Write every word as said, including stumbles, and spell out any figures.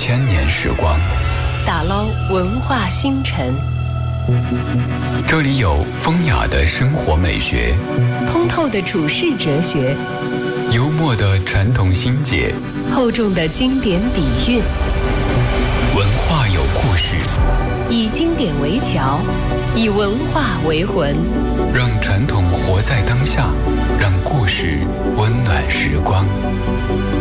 千年时光， 打捞文化星辰。 这里有风雅的生活美学， 通透的处世哲学， 幽默的传统心结， 厚重的经典底蕴。 文化有故事， 以经典为桥，以文化为魂， 让传统活在当下，让故事温暖时光。